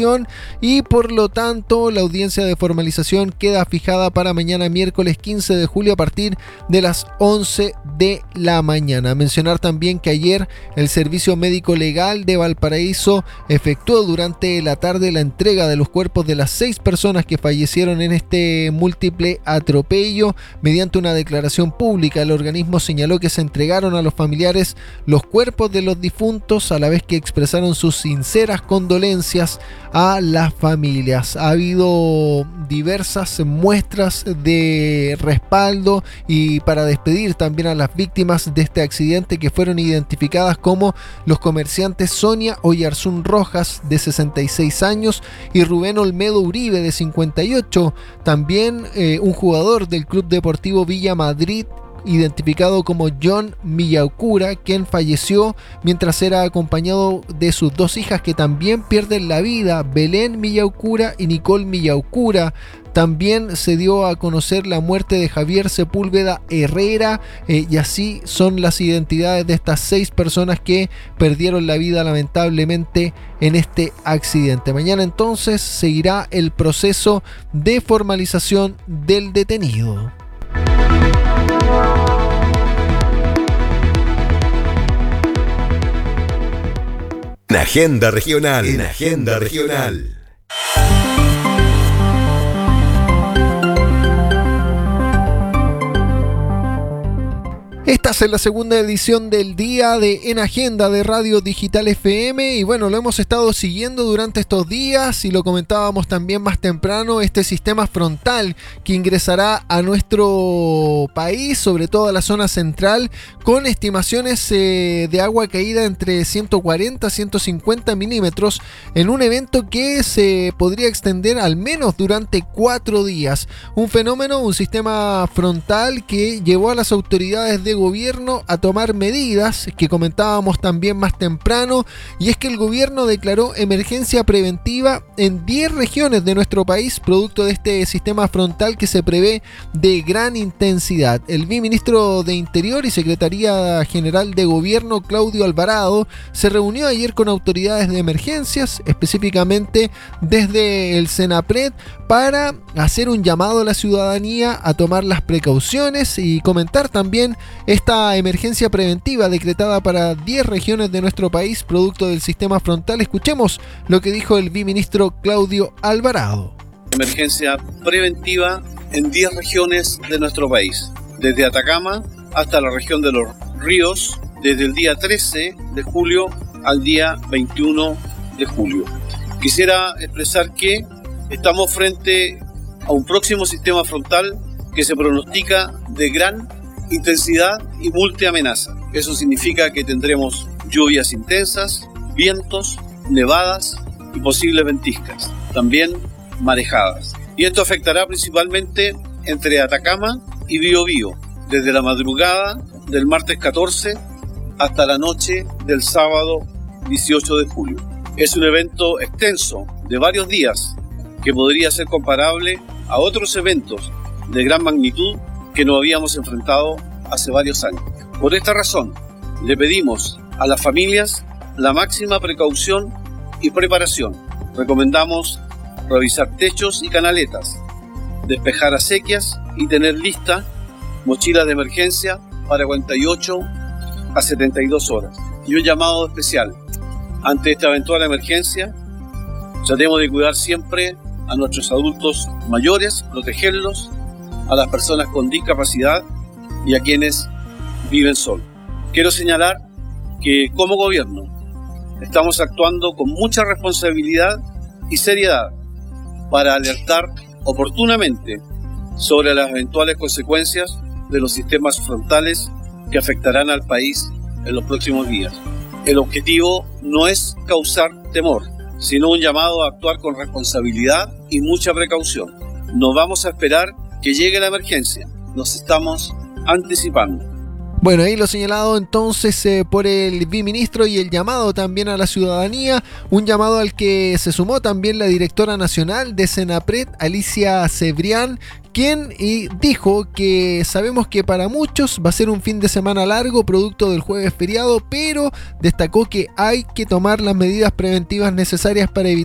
y por lo tanto la audiencia de formalización queda fijada para mañana miércoles 15 de julio a partir de las 11 de la mañana. Mencionar también que ayer el Servicio Médico Legal de Valparaíso efectuó durante la tarde la entrega de los cuerpos de las 6 personas que fallecieron en este múltiple atropello. Mediante una declaración pública, el organismo señaló que se entregaron a los familiares los cuerpos de los difuntos, a la vez que expresaron sus sinceras condolencias a las familias. Ha habido diversas muestras de respaldo y para despedir también a las víctimas de este accidente, que fueron identificadas como los comerciantes Sonia Oyarzún Rojas, de 66 años, y Rubén Olmedo Uribe, de 58. También un jugador del Club Deportivo Villa Madrid, identificado como John Millaucura, quien falleció mientras era acompañado de sus 2 hijas que también pierden la vida, Belén Millaucura y Nicole Millaucura. También se dio a conocer la muerte de Javier Sepúlveda Herrera, y así son las identidades de estas 6 personas que perdieron la vida lamentablemente en este accidente. Mañana entonces seguirá el proceso de formalización del detenido. En Agenda Regional. En Agenda Regional. Estás en la segunda edición del día de En Agenda de Radio Digital FM y bueno, lo hemos estado siguiendo durante estos días y lo comentábamos también más temprano, este sistema frontal que ingresará a nuestro país, sobre todo a la zona central, con estimaciones de agua caída entre 140 a 150 milímetros en un evento que se podría extender al menos durante 4 días. Un fenómeno, un sistema frontal que llevó a las autoridades de gobierno a tomar medidas que comentábamos también más temprano, y es que el gobierno declaró emergencia preventiva en 10 regiones de nuestro país producto de este sistema frontal que se prevé de gran intensidad. El viceministro de Interior y Secretaría General de Gobierno, Claudio Alvarado, se reunió ayer con autoridades de emergencias, específicamente desde el Senapred, para hacer un llamado a la ciudadanía a tomar las precauciones y comentar también esta emergencia preventiva decretada para 10 regiones de nuestro país producto del sistema frontal. Escuchemos lo que dijo el viceministro Claudio Alvarado. Emergencia preventiva en 10 regiones de nuestro país, desde Atacama hasta la región de los ríos, desde el día 13 de julio al día 21 de julio. Quisiera expresar que estamos frente a un próximo sistema frontal que se pronostica de gran intensidad y multiamenaza. Eso significa que tendremos lluvias intensas, vientos, nevadas y posibles ventiscas, también marejadas. Y esto afectará principalmente entre Atacama y Biobío, desde la madrugada del martes 14 hasta la noche del sábado 18 de julio. Es un evento extenso de varios días que podría ser comparable a otros eventos de gran magnitud que nos habíamos enfrentado hace varios años. Por esta razón, le pedimos a las familias la máxima precaución y preparación. Recomendamos revisar techos y canaletas, despejar acequias y tener lista mochilas de emergencia para 48 a 72 horas. Y un llamado especial: ante esta eventual emergencia, tratemos de cuidar siempre a nuestros adultos mayores, protegerlos, a las personas con discapacidad y a quienes viven solos. Quiero señalar que como gobierno estamos actuando con mucha responsabilidad y seriedad para alertar oportunamente sobre las eventuales consecuencias de los sistemas frontales que afectarán al país en los próximos días. El objetivo no es causar temor, sino un llamado a actuar con responsabilidad y mucha precaución. No vamos a esperar que llegue la emergencia, nos estamos anticipando. Bueno, ahí lo señalado entonces por el viceministro y el llamado también a la ciudadanía, un llamado al que se sumó también la directora nacional de Senapred, Alicia Cebrián, quien dijo que sabemos que para muchos va a ser un fin de semana largo producto del jueves feriado, pero destacó que hay que tomar las medidas preventivas necesarias para evitar